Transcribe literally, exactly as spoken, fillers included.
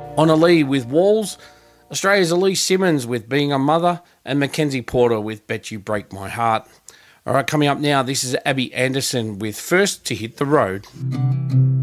On Lee with Walls, Australia's Elise Simmons with Being a Mother, and Mackenzie Porter with Bet You Break My Heart. All right, coming up now, this is Abby Anderson with First to Hit the Road.